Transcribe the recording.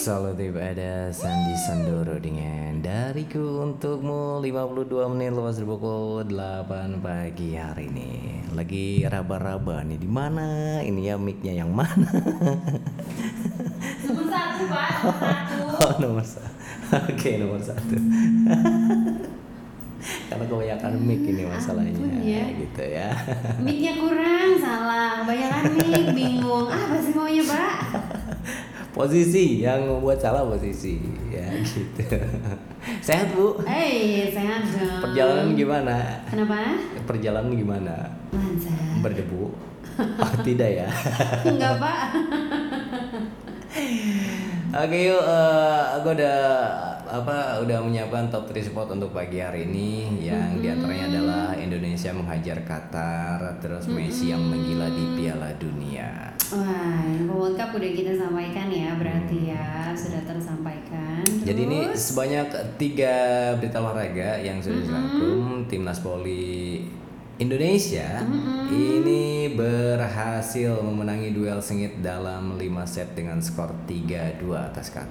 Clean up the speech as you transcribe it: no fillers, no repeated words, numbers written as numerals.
Solutif ada Sandi Sandoro dengan Dariku Untukmu 52 menit lepas dari pukul 8 pagi hari ini. Lagi raba-raba nih, di mana ini ya, mic-nya yang mana? Nomor satu, Pak. Nomor satu. Oh, nomor satu. Oke, nomor satu. Karena kebanyakan mic ini masalahnya, Ya. gitu ya. Mic-nya kurang, salah. Kebanyakan mic, bingung. Apa sih maunya, Pak? Posisi yang membuat salah posisi, ya gitu. Sehat, Bu? Sehat dong. Perjalanan gimana? Kenapa? Perjalanan gimana? Lancar. Berdebu? Oh, tidak ya. Enggak, Pak. Oke, yuk, aku udah menyiapkan top 3 spot untuk pagi hari ini, yang diantaranya adalah Indonesia menghajar Qatar, terus Messi yang menggila di Piala Dunia. Wah, yang World Cup udah kita sampaikan ya, berarti ya sudah tersampaikan. Jadi ini Terus? sebanyak 3 berita olahraga yang sudah dirangkum. Timnas voli Indonesia ini berhasil memenangi duel sengit dalam 5 set dengan skor 3-2 atas Qatar.